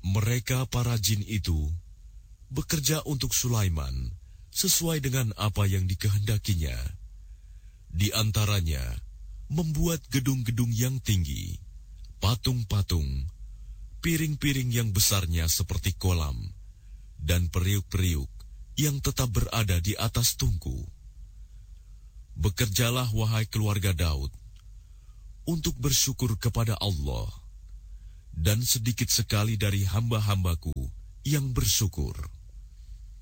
Mereka para jin itu bekerja untuk Sulaiman sesuai dengan apa yang dikehendakinya. Di antaranya, membuat gedung-gedung yang tinggi, patung-patung, piring-piring yang besarnya seperti kolam, dan periuk-periuk yang tetap berada di atas tungku. Bekerjalah, wahai keluarga Daud, untuk bersyukur kepada Allah, dan sedikit sekali dari hamba-hambaku yang bersyukur.